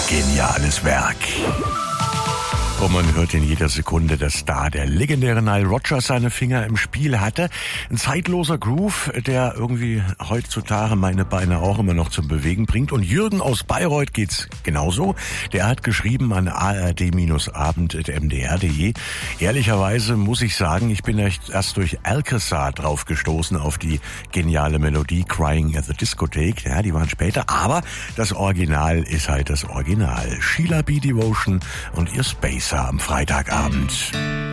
Geniales Werk. Und man hört in jeder Sekunde, dass da der legendäre Nile Rodgers seine Finger im Spiel hatte. Ein zeitloser Groove, der irgendwie heutzutage meine Beine auch immer noch zum Bewegen bringt. Und Jürgen aus Bayreuth geht's genauso. Der hat geschrieben an ard-abend.mdr.de. Ehrlicherweise muss ich sagen, ich bin erst durch Alcazar drauf gestoßen auf die geniale Melodie Crying at the Discotheque. Ja, die waren später, aber das Original ist halt das Original. Sheila B. Devotion und ihr Space am Freitagabend.